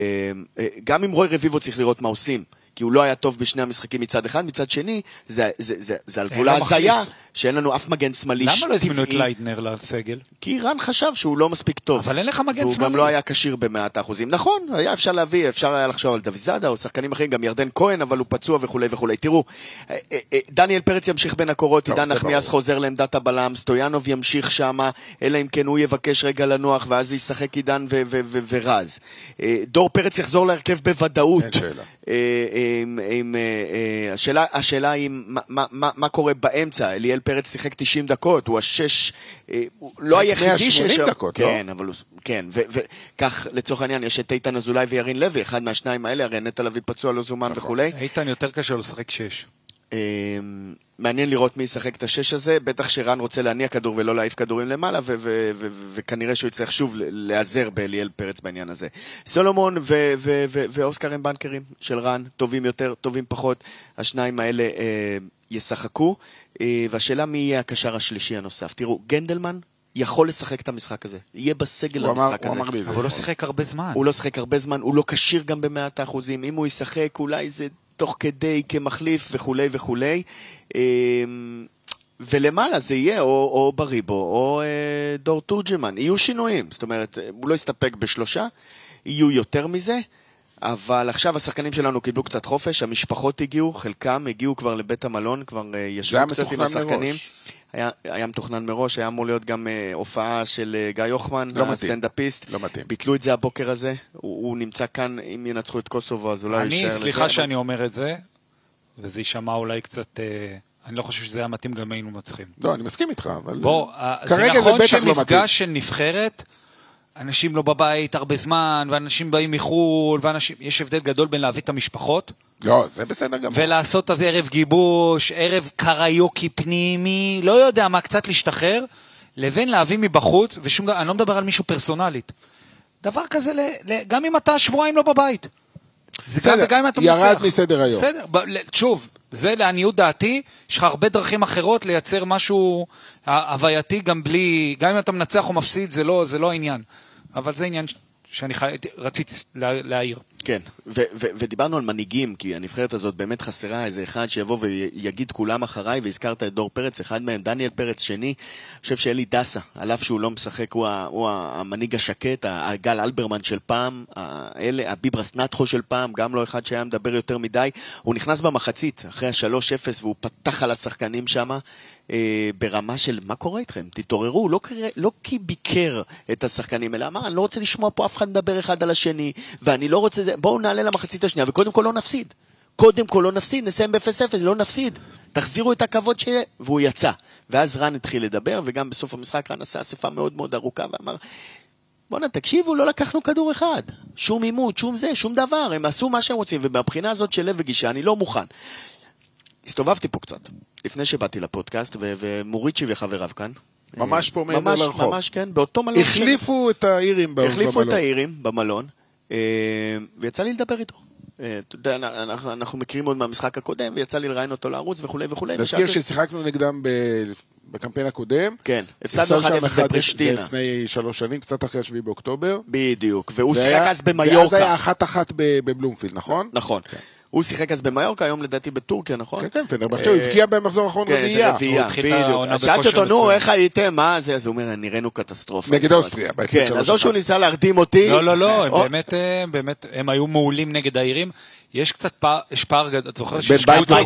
גם עם רוי רביבו צריך לראות מה עושים, כי הוא לא היה טוב בשני המשחקים מצד אחד, מצד שני, זה על גבול ההזיה, שאין לנו אף מגן שמאלי למה לא הזמינו את ליידנר לסגל? כי רן חשב שהוא לא מספיק טוב. אבל אין לך מגן שמאלי. והוא גם לא היה קשיר ב100%. נכון, היה אפשר להביא, אפשר היה לחשוב על דויזאדה, או שחקנים אחרים, גם ירדן כהן, אבל הוא פצוע וכו' וכו'. תראו, דניאל פרץ ימשיך בין הקורות, עידן נחמיאס חוזר לעמדת הבלם, סטויאנוב ימשיך שמה, אלא אם כן הוא יבקש רגע לנוח, ואז ישחק עידן ורז. דור פרץ יחזור להרכב בוודאות. השאלה היא מה קורה באמצע. אליאל פרץ שיחק 90 דקות, הוא השש, לא היחידי שיש... 180 דקות, לא? כן, אבל הוא... כן, וכך לצורך העניין יש את איתן אזולאי וירין לוי, אחד מהשניים האלה, הרי נטע לביא פצוע לא זומן וכו'. איתן יותר קשה לשחק 6. מעניין לראות מי ישחק את השש הזה, בטח שרן רוצה להניע כדור ולא להעיף כדורים למעלה, וכנראה שהוא יצטרך שוב להיעזר באליאל פרץ בעניין הזה. סולומון ואוסקר הם בנקרים של רן, טובים יותר, טובים פחות, השניים האלה ישחקו, והשאלה מי יהיה הקשר השלישי הנוסף. תראו, גנדלמן יכול לשחק את המשחק הזה, יהיה בסגל המשחק הזה. אבל הוא לא שחק הרבה זמן. הוא לא שחק הרבה זמן, הוא לא קשיר גם ב100%, אם הוא ישחק אולי זה תוך כדי כמחליף וכו' וכו'. ולמעלה זה יהיה או בריבו או דור תורג'מן, יהיו שינויים, זאת אומרת, הוא לא יסתפק בשלושה, יהיו יותר מזה, אבל עכשיו השחקנים שלנו קיבלו קצת חופש, המשפחות הגיעו, חלקם הגיעו כבר לבית המלון, כבר ישבו קצת עם השחקנים. היה מתוכנן מראש, היה אמור להיות גם הופעה של גיא יוחמן, הסטנדאפיסט. לא מתאים. ביטלו את זה הבוקר הזה, הוא נמצא כאן, אם ינצחו את קוסובו, אז אולי יישאר לזה. סליחה שאני אומר את זה, וזה יישמע אולי קצת, אני לא חושב שזה היה מתאים, גם היינו מצחים. לא, אני מסכים איתך, אבל... בוא, זה נכון שמפגש של נבחרת, אנשים לא בבית הרבה זמן, ואנשים באים מחול, יש הבדל גדול בין להביא את המשפחות, לא, זה בסדר גם. ולעשות אז ערב גיבוש, ערב קריוקי פנימי, לא יודע מה, קצת להשתחרר, לבין להביא מבחוץ, אני לא מדבר על מישהו פרסונלית. דבר כזה, גם אם אתה שבועיים לא בבית. בסדר, ירד מסדר היום. בסדר, שוב, זה לעניות דעתי, יש לך הרבה דרכים אחרות לייצר משהו הווייתי, גם אם אתה מנצח או מפסיד, זה לא העניין. אבל זה עניין שאני רציתי להעיר. כן, ודיברנו על מנהיגים, כי הנבחרת הזאת באמת חסרה איזה אחד שיבוא ויגיד כולם אחריי, והזכרת את דור פרץ, אחד מהם, דניאל פרץ שני, אני חושב שאלי דסה, על אף שהוא לא משחק, הוא המנהיג השקט, הגל אלברמן של פעם, הביברס נטחו של פעם, גם לא אחד שהיה מדבר יותר מדי, הוא נכנס במחצית, אחרי ה-3-0, והוא פתח על השחקנים שם, ברמה של מה קורה איתכם? תתעוררו, לא כי ביקר את השחקנים, אלא אמר, אני לא רוצה לשמוע פה אף אחד מדבר אחד על השני, ואני לא רוצה, בואו נעלה למחצית השנייה, וקודם כל לא נפסיד. קודם כל לא נפסיד, נסיים ב-0-0, לא נפסיד. תחזירו את הכבוד שיהיה, והוא יצא. ואז רן התחיל לדבר, וגם בסוף המשחק רן עשה אספה מאוד מאוד ארוכה, ואמר, בוא'נה, תקשיבו, לא לקחנו כדור אחד. שום עימות, שום זה, שום דבר. הם עשו מה שהם רוצים, ובבחינה הזאת של לב וגישה, אני לא מוכן. הסתובבתי פה קצת, לפני שבאתי לפודקאסט, ומוריצ'י וחבריו כאן. ממש פה מעבר לרחוב. ממש כן, באותו מלון. החליפו את האירים במלון. החליפו את האירים במלון, ויצא לי לדבר איתו. אתה יודע, אנחנו מכירים עוד מהמשחק הקודם, ויצא לי לראיין אותו לערוץ וכו' וכו'. נזכיר ששיחקנו נגדם בקמפיין הקודם. כן, הפסדנו 1-0 בפרישטינה. לפני 3 שנים, קצת אחרי 7 באוקטובר. בדיוק, והוא שיחק אז במיורקה. ואז היה 1-1 בבלומפילד, נכון? נכון. הוא שיחק אז במיורקה, היום לדעתי בטורקיה, נכון? כן, כן, פנרבחצ'ה, הוא הבקיע במחזור האחרון רביעייה. בדיוק. שאלתי אותו, נו, איך הייתם, מה זה? אז הוא אומר, נראינו קטסטרופה. נגד אוסטריה. כן, אז או שהוא ניסה להרדים אותי. לא, באמת, הם היו מעולים נגד העירים. יש קצת פער, יש פער גדול, את זוכרת שיש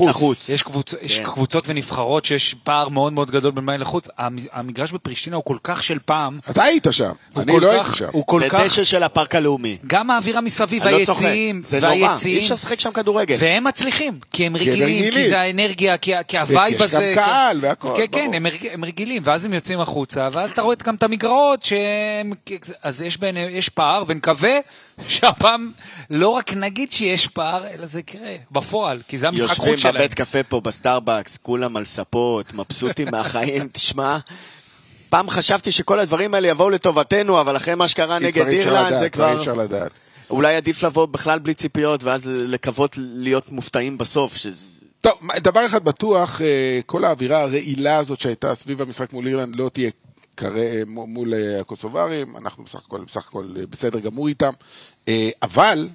קבוצות ונבחרות שיש פער מאוד מאוד גדול בין בית לחוץ. המגרש בפרישטינה הוא כל כך של פעם. אתה היית שם, אני לא הייתי שם. זה דשא של הפארק הלאומי. גם האווירה מסביב, היציעים, זה נורא, אי אפשר לשחק שם כדורגל. והם מצליחים, כי הם רגילים, כי זה האנרגיה, כי הווייב הזה. יש גם קהל והכל. כן, הם רגילים, ואז הם יוצאים החוצה, ואז אתה רואה גם את המגרעות, אז יש פער, ונקווה שהפעם לא רק נגיד שיש פער, אלא זה יקרה בפועל, כי זה המשחק חוץ שלהם. יושבים בבית קפה פה בסטארבקס, כולם על ספות, מבסוטים מהחיים, תשמע, פעם חשבתי שכל הדברים האלה יבואו לטובתנו, אבל אחרי מה שקרה נגד אירלנד, זה כבר... אפשר לדעת. אולי עדיף לבוא בכלל בלי ציפיות, ואז לקוות להיות מופתעים בסוף. טוב, דבר אחד בטוח, כל האווירה הרעילה הזאת שהייתה סביב המשחק מול אירלנד לא תהיה מול הקוסוברים, אנחנו בסך הכל בסדר גמור איתם, אבל